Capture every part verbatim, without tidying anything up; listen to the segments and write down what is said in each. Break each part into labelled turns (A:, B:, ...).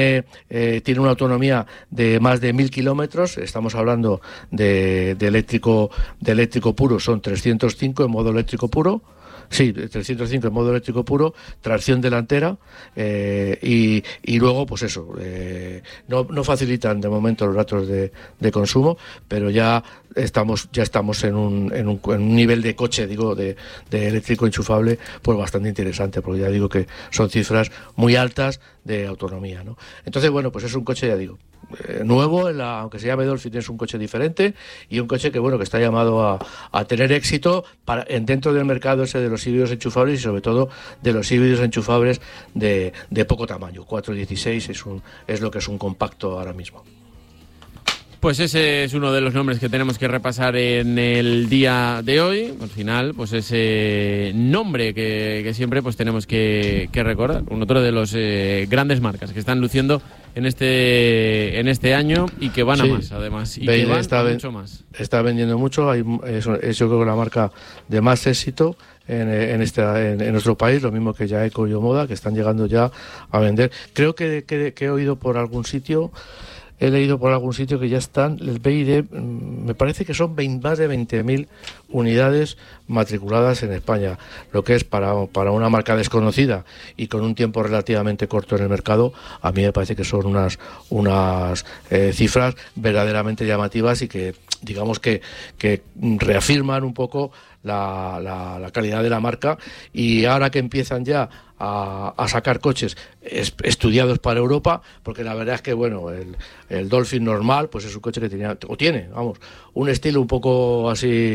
A: Eh, eh, tiene una autonomía de más de mil kilómetros. Estamos hablando de, de eléctrico de eléctrico puro, son trescientos cinco en modo eléctrico puro. Sí, trescientos cinco en modo eléctrico puro, tracción delantera eh, y, y luego, pues eso, eh, no, no facilitan de momento los datos de, de consumo, pero ya estamos ya estamos en un, en un, en un nivel de coche, digo, de, de eléctrico enchufable, pues bastante interesante, porque ya digo que son cifras muy altas de autonomía, ¿no? Entonces, bueno, pues es un coche, ya digo, eh, nuevo, en la, aunque se llame Dolphin, es un coche diferente y un coche que, bueno, que está llamado a, a tener éxito para, en, dentro del mercado ese de los híbridos enchufables y sobre todo de los híbridos enchufables de, de poco tamaño. cuatro dieciséis es, un, es lo que es un compacto ahora mismo.
B: Pues ese es uno de los nombres que tenemos que repasar en el día de hoy. Al final, pues ese nombre que, que siempre pues tenemos que, que recordar. Un otro de los eh, grandes marcas que están luciendo en este en este año y que van a sí. más, además. Y que van
A: está,
B: mucho más.
A: Está vendiendo mucho. Hay, es, es yo creo que la marca de más éxito en, en, este, en, en nuestro país, lo mismo que Jaeco y Omoda, que están llegando ya a vender. Creo que, que, que he oído por algún sitio... He leído por algún sitio que ya están, el B Y D, me parece que son veinte, más de veinte mil unidades matriculadas en España, lo que es para, para una marca desconocida y con un tiempo relativamente corto en el mercado, a mí me parece que son unas, unas eh, cifras verdaderamente llamativas y que, digamos que, que reafirman un poco la, la, la calidad de la marca, y ahora que empiezan ya a, a sacar coches es, estudiados para Europa, porque la verdad es que bueno, el, el Dolphin normal pues es un coche que tenía, o tiene, vamos, un estilo un poco así,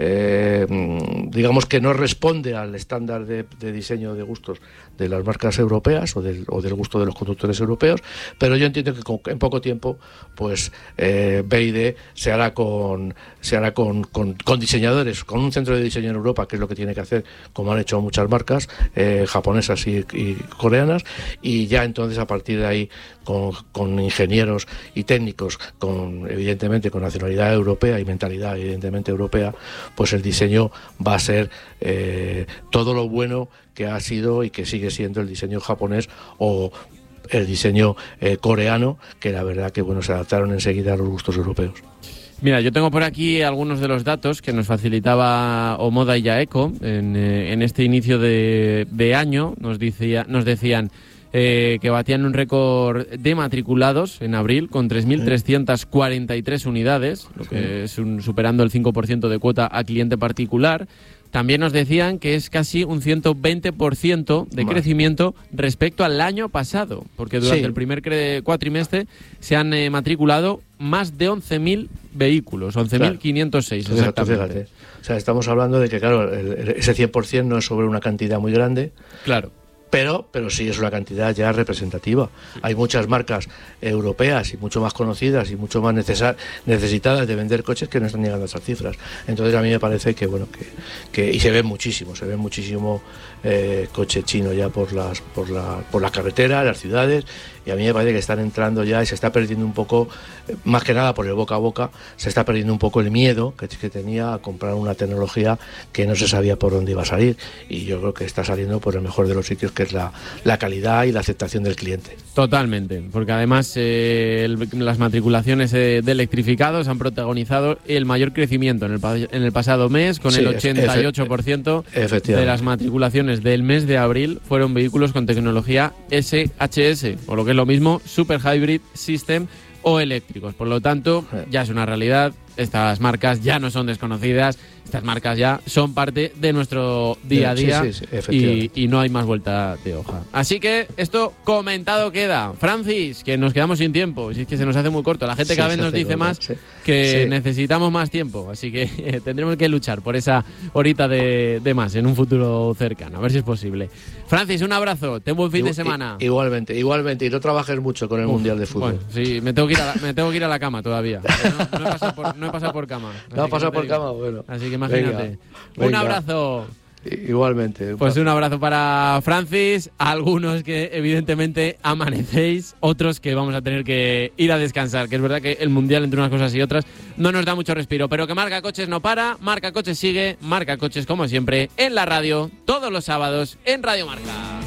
A: eh, digamos que no responde al estándar de, de diseño de gustos de las marcas europeas o del, o del gusto de los conductores europeos, pero yo entiendo que con, en poco tiempo pues eh, B Y D se hará con se hará con, con, con diseñadores, con un centro de diseño en Europa, que es lo que tiene que hacer, como han hecho muchas marcas eh, japonesas y, y coreanas, y ya entonces a partir de ahí con, con ingenieros y técnicos, con evidentemente con nacionalidad europea y mentalidad evidentemente europea, pues el diseño va a ser eh, todo lo bueno que ha sido y que sigue siendo el diseño japonés o el diseño eh, coreano, que la verdad que bueno, se adaptaron enseguida a los gustos europeos.
B: Mira, yo tengo por aquí algunos de los datos que nos facilitaba Omoda y Jaeco en, eh, en este inicio de, de año. Nos, decía, nos decían eh, que batían un récord de matriculados en abril con tres mil trescientas cuarenta y tres unidades, lo que es un, superando el cinco por ciento de cuota a cliente particular. También nos decían que es casi un ciento veinte por ciento de Más. crecimiento respecto al año pasado, porque durante sí. el primer cuatrimestre se han eh, matriculado más de once mil vehículos, once mil quinientos seis
A: claro.
B: exactamente.
A: Fíjate. O sea, estamos hablando de que, claro, el, el, ese cien por ciento no es sobre una cantidad muy grande.
B: Claro.
A: Pero, pero sí es una cantidad ya representativa. Sí. Hay muchas marcas europeas y mucho más conocidas y mucho más necesar, necesitadas de vender coches que no están llegando a esas cifras. Entonces a mí me parece que, bueno, que, que y se ve muchísimo, se ve muchísimo eh, coche chino ya por las, por la, por la carretera, las ciudades, y a mí me parece que están entrando ya y se está perdiendo un poco, más que nada por el boca a boca, se está perdiendo un poco el miedo que, que tenía a comprar una tecnología que no se sabía por dónde iba a salir, y yo creo que está saliendo por el mejor de los sitios, que es la, la calidad y la aceptación del cliente.
B: Totalmente, porque además eh, el, las matriculaciones eh, de electrificados han protagonizado el mayor crecimiento en el, en el pasado mes, con sí, el ochenta y ocho por ciento de las matriculaciones del mes de abril fueron vehículos con tecnología S H S, o lo que es lo mismo, Super Hybrid System o eléctricos. Por lo tanto, ya es una realidad. Estas marcas ya no son desconocidas, estas marcas ya son parte de nuestro día a día, sí, sí, sí, y, y no hay más vuelta de hoja. Así que esto comentado queda. Francis, que nos quedamos sin tiempo, si es que se nos hace muy corto. La gente sí, cada vez nos dice corto, más sí. que sí. necesitamos más tiempo, así que eh, tendremos que luchar por esa horita de, de más en un futuro cercano, a ver si es posible. Francis, un abrazo, ten buen fin Igual, de semana.
A: Igualmente, igualmente, y no trabajes mucho con el Uf, Mundial de Fútbol.
B: Bueno, sí, me tengo que ir a la, me tengo que ir a la cama todavía. No, no he pasado por... No he pasado por cama.
A: No ha pasado por cama, bueno.
B: Así que imagínate.
A: Venga,
B: un
A: venga.
B: abrazo.
A: Igualmente.
B: Pues un abrazo para Francis, algunos que evidentemente amanecéis, otros que vamos a tener que ir a descansar, que es verdad que el Mundial entre unas cosas y otras no nos da mucho respiro, pero que Marca Coches no para, Marca Coches sigue, Marca Coches como siempre en la radio, todos los sábados en Radio Marca.